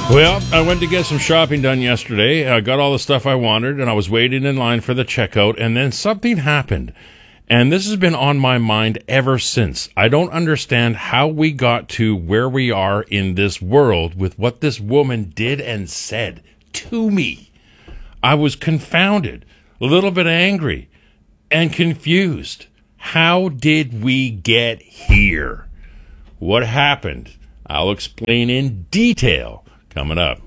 Well, I went to get some shopping done yesterday. I got all the stuff I wanted, and I was waiting in line for the checkout, and then something happened. And this has been on my mind ever since. I don't understand how we got to where we are in this world with what this woman did and said to me. I was confounded, a little bit angry, and confused. How did we get here? What happened? I'll explain in detail coming up.